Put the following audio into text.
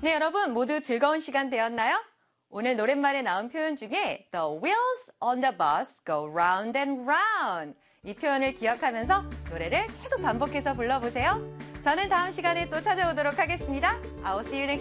네, 여러분 모두 즐거운 시간 되었나요? 오늘 노랫말에 나온 표현 중에 The wheels on the bus go round and round 이 표현을 기억하면서 노래를 계속 반복해서 불러보세요. 저는 다음 시간에 또 찾아오도록 하겠습니다. I'll see you next